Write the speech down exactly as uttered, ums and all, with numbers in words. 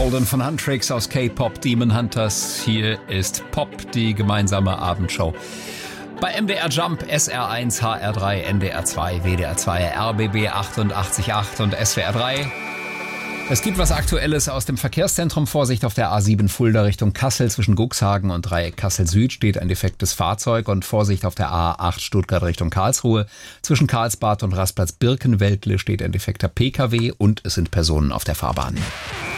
Golden von Huntrix aus K-Pop Demon Hunters. Hier ist Pop, die gemeinsame Abendshow. Bei M D R Jump, S R eins, H R drei, N D R zwei, W D R zwei, R B B achtundachtzig Komma acht und S W R drei. Es gibt was Aktuelles aus dem Verkehrszentrum. Vorsicht auf der A sieben Fulda Richtung Kassel. Zwischen Guxhagen und Dreieck Kassel Süd steht ein defektes Fahrzeug. Und Vorsicht auf der A acht Stuttgart Richtung Karlsruhe. Zwischen Karlsbad und Rastplatz Birkenweltle steht ein defekter P K W und es sind Personen auf der Fahrbahn.